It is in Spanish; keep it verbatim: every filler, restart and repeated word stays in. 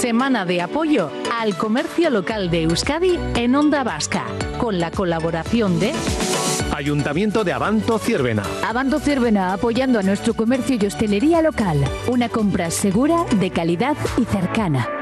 Semana de apoyo al comercio local de Euskadi en Onda Vasca, con la colaboración de Ayuntamiento de Abanto Zierbena. Abanto Zierbena, apoyando a nuestro comercio y hostelería local. Una compra segura, de calidad y cercana.